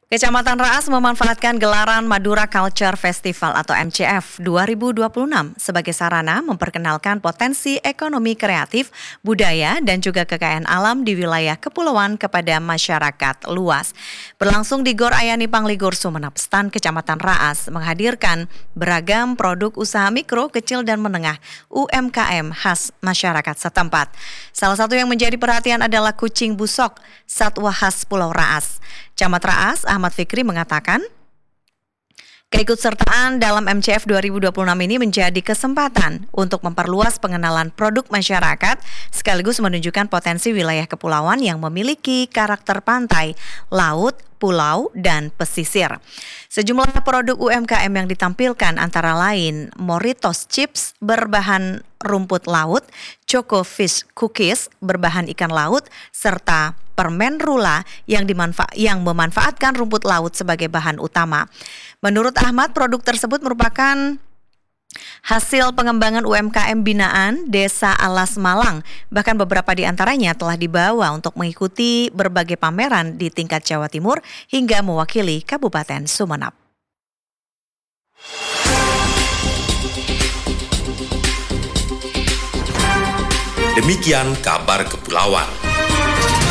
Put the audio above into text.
Kecamatan Raas memanfaatkan gelaran Madura Culture Festival atau MCF 2026 sebagai sarana memperkenalkan potensi ekonomi kreatif, budaya, dan juga kekayaan alam di wilayah kepulauan kepada masyarakat luas. Berlangsung di Gor Ayani Pangligur Sumeneb, Stan Kecamatan Raas menghadirkan beragam produk usaha mikro, kecil, dan menengah UMKM khas masyarakat setempat. Salah satu yang menjadi perhatian adalah kucing busok, satwa khas Pulau Raas. Camat Raas, Ahmad Fikri mengatakan, keikutsertaan dalam MCF 2026 ini menjadi kesempatan untuk memperluas pengenalan produk masyarakat sekaligus menunjukkan potensi wilayah kepulauan yang memiliki karakter pantai, laut, pulau, dan pesisir. Sejumlah produk UMKM yang ditampilkan antara lain Moritos Chips berbahan rumput laut, Choco Fish Cookies berbahan ikan laut, serta permen rula yang memanfaatkan rumput laut sebagai bahan utama. Menurut Ahmad, produk tersebut merupakan hasil pengembangan UMKM binaan Desa Alas Malang. Bahkan beberapa di antaranya telah dibawa untuk mengikuti berbagai pameran di tingkat Jawa Timur hingga mewakili Kabupaten Sumeneb. Demikian kabar kepulauan.